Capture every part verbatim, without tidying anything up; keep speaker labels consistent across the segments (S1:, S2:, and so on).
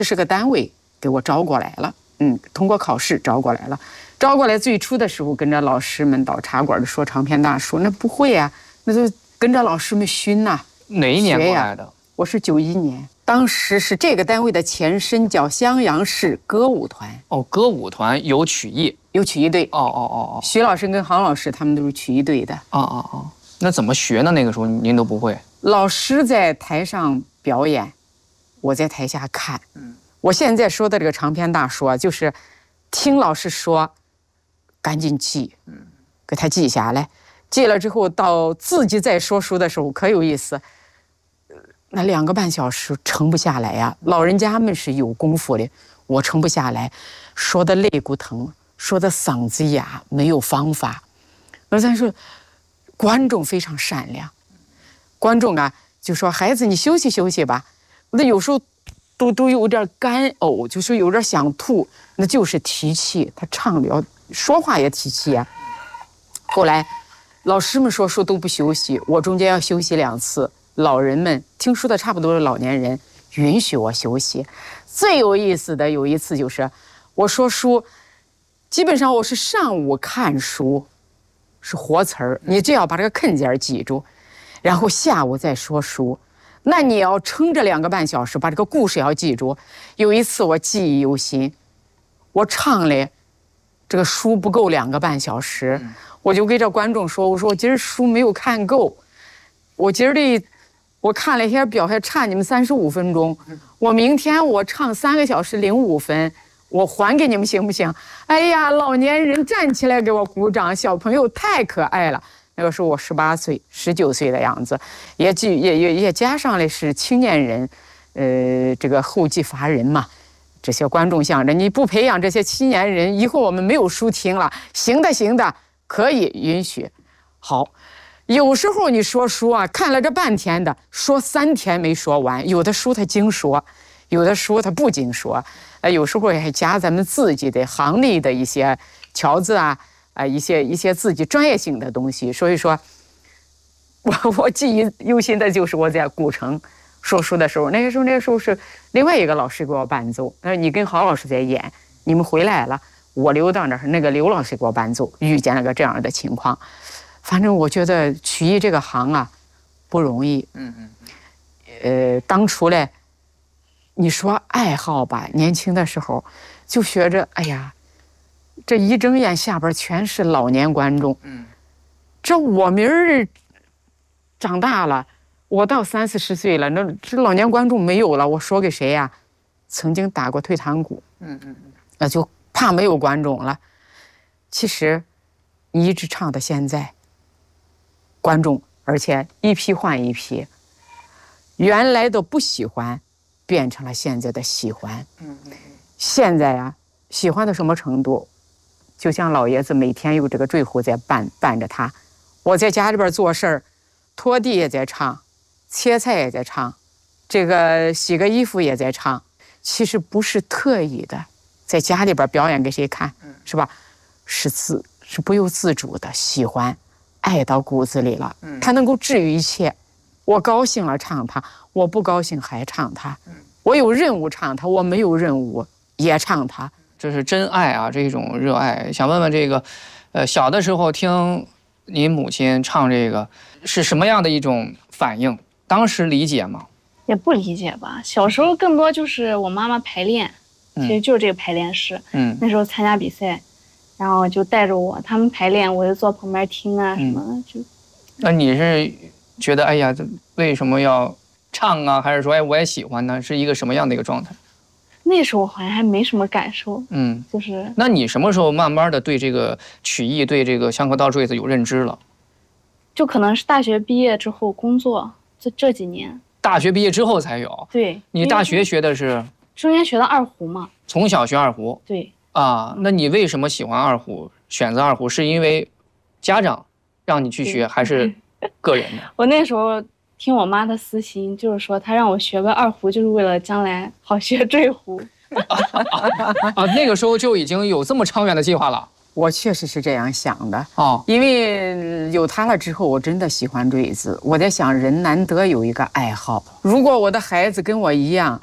S1: 这是个单位给我招过来了，嗯，通过考试招过来了。招过来最初的时候，跟着老师们到茶馆里说长篇大书，那不会呀、啊，那就跟着老师们熏呐、啊。
S2: 哪一年过来的？
S1: 我是九一年，当时是这个单位的前身叫襄阳市歌舞团。
S2: 哦，歌舞团有曲艺，
S1: 有曲艺队。
S2: 哦哦哦哦，
S1: 徐老师跟杭老师他们都是曲艺队的。
S2: 哦哦哦，那怎么学呢？那个时候您都不会？
S1: 老师在台上表演，我在台下看。嗯，我现在说的这个长篇大书啊，就是听老师说，赶紧记，嗯，给他记下来。记了之后，到自己在说书的时候可有意思。那两个半小时撑不下来呀，老人家们是有功夫的，我撑不下来，说的肋骨疼，说的嗓子哑，没有方法。那但是观众非常善良，观众啊就说：“孩子，你休息休息吧。”那有时候都都有点干呕，就是有点想吐，那就是提气。他唱了，说话也提气呀。后来老师们说书都不休息，我中间要休息两次。老人们听书的差不多的老年人允许我休息。最有意思的有一次就是我说书，基本上我是上午看书，是活词儿，你只要把这个坑节记住，然后下午再说书，那你要撑着两个半小时把这个故事要记住。有一次我记忆犹新，我唱了这个书不够两个半小时，我就给这观众说，我说我今儿书没有看够，我今儿的我看了一下表，还差你们三十五分钟。我明天我唱三个小时零五分，我还给你们行不行？哎呀，老年人站起来给我鼓掌，小朋友太可爱了。那个时候我十八岁、十九岁的样子，也也也也加上了是青年人，呃，这个后继乏人嘛。这些观众想着你不培养这些青年人，以后我们没有书听了。行的，行的，可以允许。好。有时候你说书啊，看了这半天的，说三天没说完。有的书他精说，有的书他不精说。呃，有时候还加咱们自己的行内的一些条子啊，啊、呃，一些一些自己专业性的东西。所以说，我我记忆犹新的就是我在古城说书的时候，那个时候那个时候是另外一个老师给我伴奏。他说你跟郝老师在演，你们回来了，我留到那儿，那个刘老师给我伴奏，遇见了个这样的情况。反正我觉得曲艺这个行啊，不容易。嗯嗯。呃，当初嘞，你说爱好吧，年轻的时候就学着，哎呀，这一睁眼下边全是老年观众。嗯。这我明儿长大了，我到三四十岁了，那这老年观众没有了，我说给谁呀？曾经打过退堂鼓。嗯嗯嗯。那就怕没有观众了。其实，你一直唱到现在。观众，而且一批换一批，原来的不喜欢，变成了现在的喜欢。嗯嗯。现在呀、啊，喜欢到什么程度？就像老爷子每天有这个坠胡在伴伴着他，我在家里边做事儿，拖地也在唱，切菜也在唱，这个洗个衣服也在唱。其实不是特意的，在家里边表演给谁看，是吧？是自是不由自主的喜欢。爱到骨子里了，它能够治愈一切。我高兴了唱它，我不高兴还唱它。我有任务唱它，我没有任务也唱它。
S2: 这是真爱啊，这种热爱。想问问这个，呃，小的时候听您母亲唱这个是什么样的一种反应？当时理解吗？
S3: 也不理解吧。小时候更多就是我妈妈排练，其实就是这个排练室。嗯，那时候参加比赛。然后就带着我，他们排练，我就坐旁边听啊什么的。嗯、就，
S2: 那你是觉得哎呀，这为什么要唱啊？还是说哎我也喜欢呢？是一个什么样的一个状态？
S3: 那时候好像还没什么感受。嗯，就是。
S2: 那你什么时候慢慢的对这个曲艺、对这个香河道坠子有认知了？
S3: 就可能是大学毕业之后工作这这几年。
S2: 大学毕业之后才有。
S3: 对。
S2: 你大学学的是？
S3: 中间学的二胡嘛。
S2: 从小学二胡。
S3: 对。
S2: 啊，那你为什么喜欢二胡？选择二胡是因为家长让你去学，还是个人的？
S3: 我那时候听我妈的私心，就是说她让我学个二胡，就是为了将来好学坠胡。
S2: 啊, 啊，那个时候就已经有这么长远的计划了。
S1: 我确实是这样想的哦，因为有他了之后，我真的喜欢坠子。我在想，人难得有一个爱好。如果我的孩子跟我一样，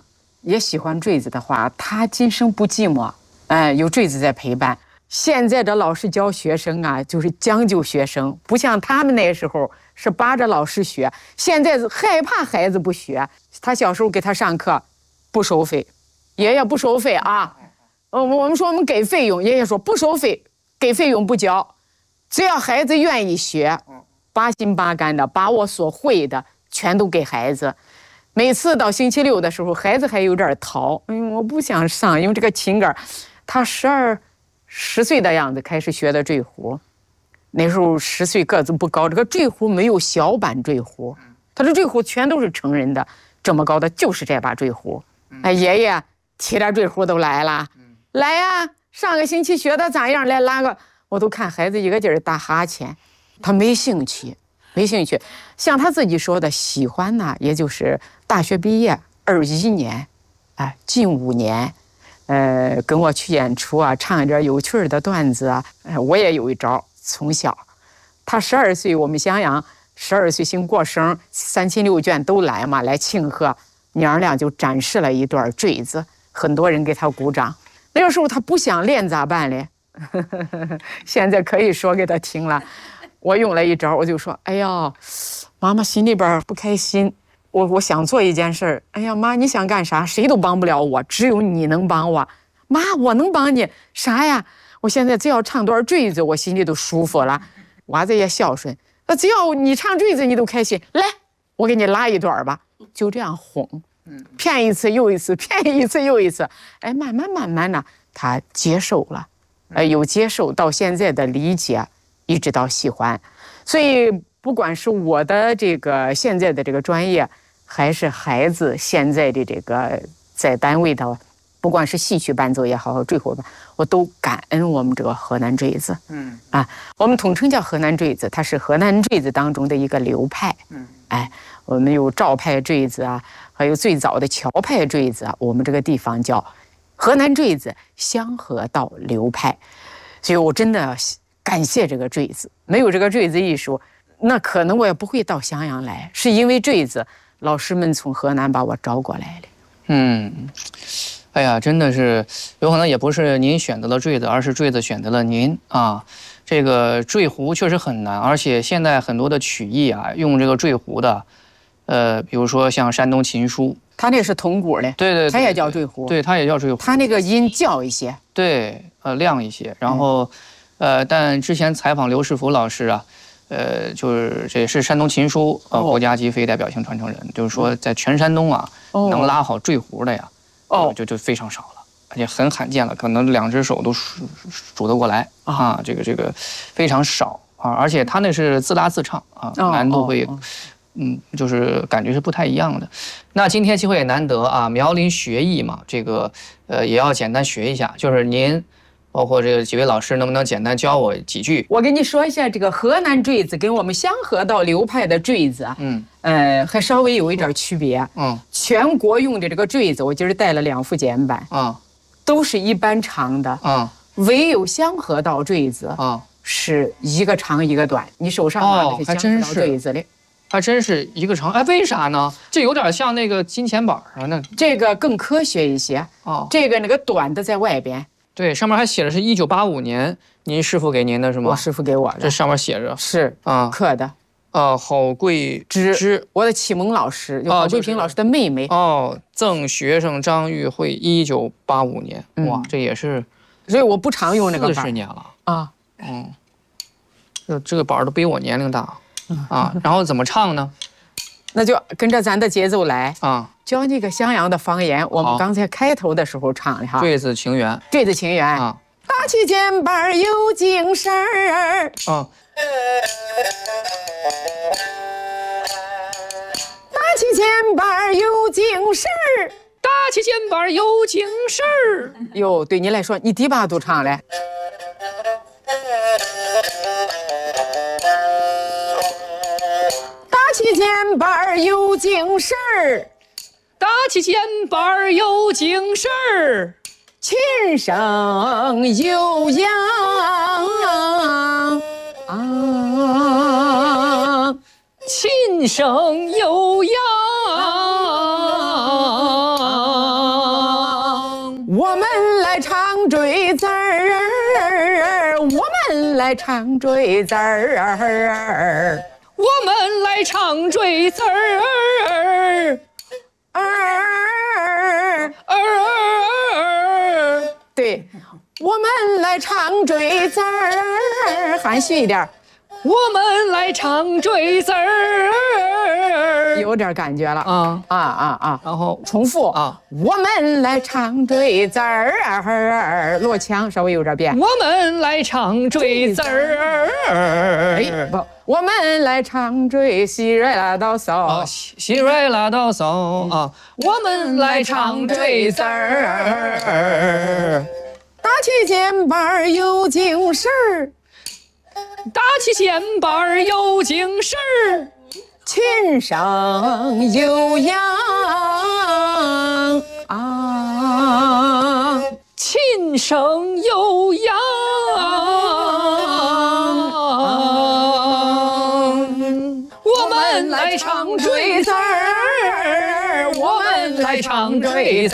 S1: 也喜欢坠子的话，他今生不寂寞，哎，有坠子在陪伴。现在的老师教学生啊，就是将就学生，不像他们那时候是扒着老师学。现在害怕孩子不学，他小时候给他上课不收费，爷爷不收费啊。呃，我们说我们给费用，爷爷说不收费，给费用不交，只要孩子愿意学，八心八肝的把我所会的全都给孩子。每次到星期六的时候，孩子还有点逃，嗯，我不想上，因为这个琴杆，他十二十岁的样子开始学的坠胡，那时候十岁个子不高，这个坠胡没有小版坠胡，他的坠胡全都是成人的，这么高的就是这把坠胡。哎，爷爷提着坠胡都来了，来呀，上个星期学的咋样？来拉个，我都看孩子一个劲儿打哈欠，他没兴趣。没兴趣，像他自己说的，喜欢呢，也就是大学毕业二一年，哎，近五年，呃，跟我去演出啊，唱一点有趣的段子啊，哎，我也有一招。从小，他十二岁，我们襄阳十二岁兴过生，三亲六眷都来嘛，来庆贺，娘俩就展示了一段坠子，很多人给他鼓掌。那个时候他不想练咋办嘞？现在可以说给他听了。我用了一招，我就说：“哎呀，妈妈心里边不开心，我我想做一件事儿。哎呀，妈，你想干啥？谁都帮不了我，只有你能帮我。妈，我能帮你啥呀？我现在只要唱段坠子，我心里都舒服了。娃子也孝顺，那只要你唱坠子，你都开心。来，我给你拉一段吧。就这样哄，骗一次又一次，骗一次又一次。哎，慢慢慢慢呢，他接受了，呃，有接受到现在的理解。”一直到喜欢，所以不管是我的这个现在的这个专业，还是孩子现在的这个在单位的，不管是戏曲伴奏也好，坠胡吧，我都感恩我们这个河南坠子。嗯啊，我们统称叫河南坠子，它是河南坠子当中的一个流派。嗯，哎，我们有赵派坠子啊，还有最早的乔派坠子啊，我们这个地方叫河南坠子香河道流派，所以我真的。感谢这个坠子，没有这个坠子艺术，那可能我也不会到襄阳来。是因为坠子，老师们从河南把我招过来的。
S2: 嗯，哎呀，真的是有可能也不是您选择了坠子，而是坠子选择了您啊。这个坠胡确实很难，而且现在很多的曲艺啊，用这个坠胡的，呃，比如说像山东琴书，
S1: 他那是铜鼓的，
S2: 对 对, 对，
S1: 他也叫坠胡，
S2: 对，他也叫坠胡，
S1: 他那个音叫一些，
S2: 对，呃，亮一些，然后。嗯呃，但之前采访刘世福老师啊，呃，就是这是山东琴书呃国家级非代表性传承人，就是说在全山东啊，能拉好坠胡的呀，哦，就就非常少了，而且很罕见了，可能两只手都数数得过来啊，这个这个非常少啊，而且他那是自拉自唱啊，难度会，嗯，就是感觉是不太一样的。那今天机会也难得啊，苗林学艺嘛，这个呃也要简单学一下，就是您。包括这个几位老师，能不能简单教我几句？
S1: 我跟你说一下，这个河南坠子跟我们香河道流派的坠子啊，嗯，呃，还稍微有一点区别。嗯，全国用的这个坠子，我今儿带了两副简版，啊，都是一般长的，啊，唯有香河道坠子啊是一个长一个短。你手上拿的是香河道坠子的。
S2: 还真是一个长，哎，为啥呢？这有点像那个金钱板啊，那
S1: 这个更科学一些。哦，这个那个短的在外边。
S2: 对，上面还写的是一九八五年，您师傅给您的是吗？
S1: 我师傅给我的，
S2: 这上面写着
S1: 是啊刻的，
S2: 啊，郝桂芝，
S1: 我的启蒙老师，就郝桂平老师的妹妹。
S2: 哦，赠学生张玉慧，一九八五年，哇，这也是，
S1: 所以我不常用那个板，
S2: 四十年了啊，嗯，这这个板都比我年龄大啊，然后怎么唱呢？
S1: 那就跟着咱的节奏来啊。教那个襄阳的方言，我们刚才开头的时候唱的哈。
S2: 坠子情缘，
S1: 坠子情缘啊，打起肩膀有精神儿啊，打起肩膀有精神儿，
S2: 打起肩膀有精神儿。
S1: 哟，对你来说，你第八度唱嘞。打起肩膀有精神儿。
S2: 打起肩膀有精神儿，
S1: 琴声悠扬啊，
S2: 琴声悠扬
S1: 我们来唱坠子儿，我们来唱坠子儿，
S2: 我们来唱坠子儿，
S1: 儿儿，对，我们来唱坠子儿，含蓄一点。
S2: 我们来唱坠子儿，
S1: 有点感觉了啊啊啊啊！
S2: 然后
S1: 重复啊，我们来唱坠子儿，落腔稍微有点变。
S2: 我们来唱坠子儿，
S1: 哎不，我们来唱坠西瑞拉哆嗦，
S2: 西瑞拉哆嗦啊，我们来唱坠子儿，
S1: 打起肩膀有精神儿。
S2: 打起肩膀有精神儿，
S1: 琴声悠扬啊，
S2: 琴声悠扬。我们来唱坠子儿，我们来唱坠子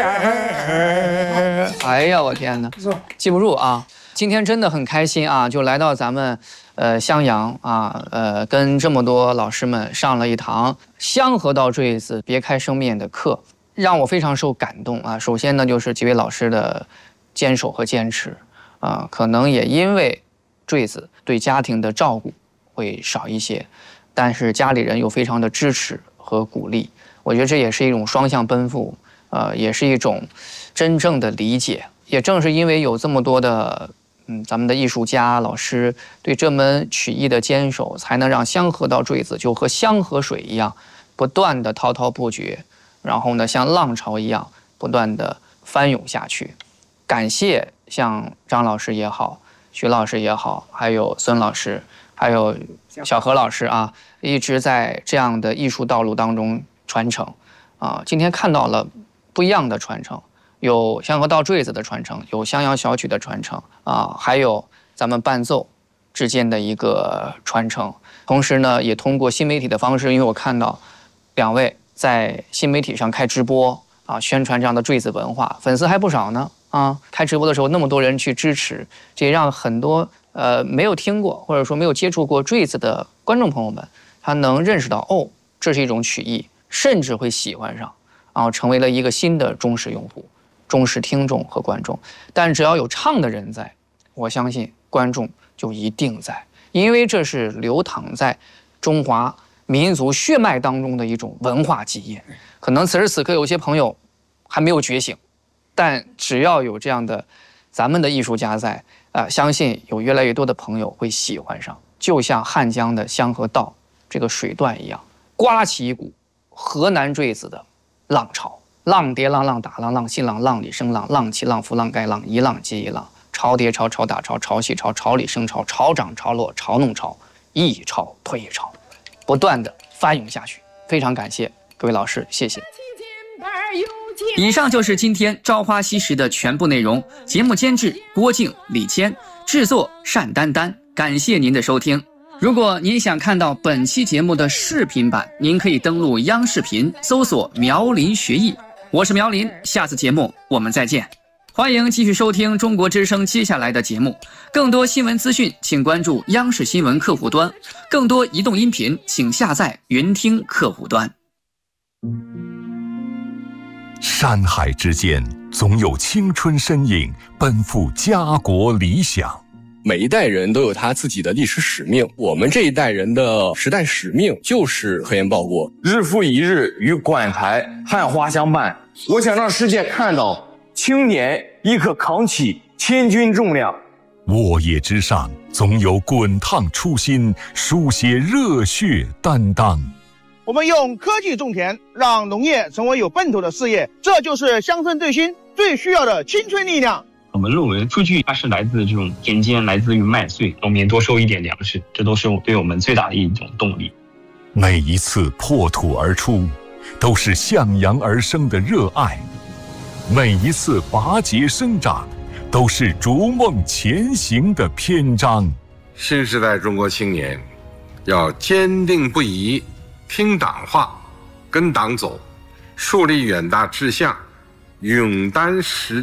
S2: 儿。哎呀，我天哪，记不住啊！今天真的很开心啊，就来到咱们呃襄阳啊，呃跟这么多老师们上了一堂香河道坠子别开生面的课，让我非常受感动啊。首先呢，就是几位老师的坚守和坚持啊，可能也因为坠子对家庭的照顾会少一些，但是家里人又非常的支持和鼓励，我觉得这也是一种双向奔赴，呃，也是一种真正的理解。也正是因为有这么多的。嗯，咱们的艺术家老师对这门曲艺的坚守，才能让香河道坠子就和香河水一样，不断的滔滔不绝，然后呢，像浪潮一样不断的翻涌下去。感谢像张老师也好，徐老师也好，还有孙老师，还有小何老师啊，一直在这样的艺术道路当中传承啊。今天看到了不一样的传承。有香河道坠子的传承，有襄阳小曲的传承啊，还有咱们伴奏之间的一个传承。同时呢，也通过新媒体的方式，因为我看到两位在新媒体上开直播啊，宣传这样的坠子文化，粉丝还不少呢啊！开直播的时候那么多人去支持，这也让很多呃没有听过或者说没有接触过坠子的观众朋友们，他能认识到哦，这是一种曲艺，甚至会喜欢上，然后成为了一个新的忠实用户。忠实听众和观众，但只要有唱的人在，我相信观众就一定在，因为这是流淌在中华民族血脉当中的一种文化基业。可能此时此刻有些朋友还没有觉醒，但只要有这样的咱们的艺术家在，啊、呃，相信有越来越多的朋友会喜欢上，就像汉江的香河道这个水段一样，刮起一股河南坠子的浪潮。浪叠浪，浪打浪，浪细浪，浪里生浪，浪起浪伏浪盖浪，一浪接一浪，潮叠潮，潮打潮，潮汐潮，潮里生潮，潮涨潮落，潮弄潮，一潮推潮，不断的翻涌下去。非常感谢各位老师，谢谢。
S4: 以上就是今天《朝花夕拾》的全部内容。节目监制郭靖、李谦，制作单丹丹。感谢您的收听。如果您想看到本期节目的视频版，您可以登录央视频搜索苗林学艺。我是苗林，下次节目我们再见。欢迎继续收听中国之声接下来的节目，更多新闻资讯请关注央视新闻客户端，更多移动音频请下载云听客户端。
S5: 山海之间总有青春身影奔赴家国理想。
S6: 每一代人都有他自己的历史使命，我们这一代人的时代使命就是和颜报国，
S7: 日复一日与馆台汉花相伴。我想让世界看到青年亦可扛起千钧重量。
S5: 沃野之上总有滚烫初心，书写热血担当。
S8: 我们用科技种田，让农业成为有奔头的事业，这就是乡村振兴最需要的青春力量。
S9: 我们论文数据它是来自这种田间，来自于麦穗，农民多收一点粮食，这都是对我们最大的一种动力。
S5: 每一次破土而出，都是向阳而生的热爱；每一次拔节生长，都是逐梦前行的篇章。
S10: 新时代中国青年要坚定不移听党话，跟党走，树立远大志向，勇担实